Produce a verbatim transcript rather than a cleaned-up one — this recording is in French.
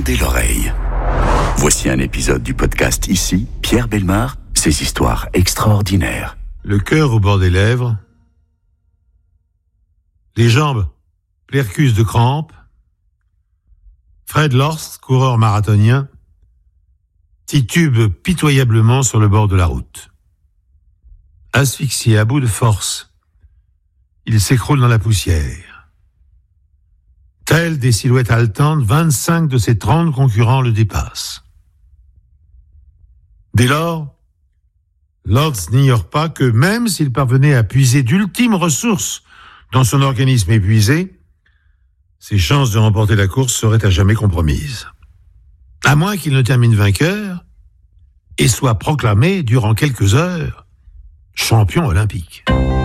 Tendez l'oreille. Voici un épisode du podcast Ici, Pierre Bellemare, ses histoires extraordinaires. Le cœur au bord des lèvres, les jambes plercus de crampes, Fred Lorst, coureur marathonien, titube pitoyablement sur le bord de la route. Asphyxié à bout de force, il s'écroule dans la poussière. Telles des silhouettes haletantes, vingt-cinq de ses trente concurrents le dépassent. Dès lors, Lorst n'ignore pas que même s'il parvenait à puiser d'ultimes ressources dans son organisme épuisé, ses chances de remporter la course seraient à jamais compromises. À moins qu'il ne termine vainqueur et soit proclamé durant quelques heures champion olympique.